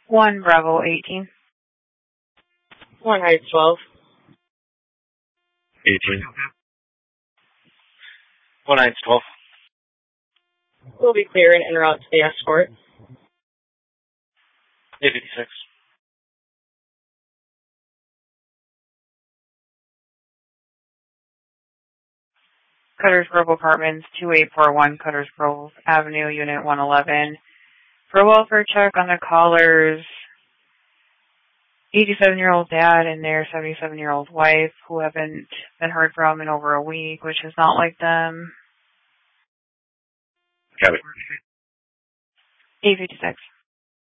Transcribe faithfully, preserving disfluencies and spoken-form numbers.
one Bravo eighteen. one Heights twelve. eighteen. one Heights twelve. We'll be clear and en route to the escort. eight fifty-six. Cutters Grove Apartments, two eight four one Cutters Grove Avenue, Unit one eleven. For a welfare check on the caller's eighty-seven-year-old dad and their seventy-seven-year-old wife, who haven't been heard from in over a week, which is not like them. Got it. eight fifty-six.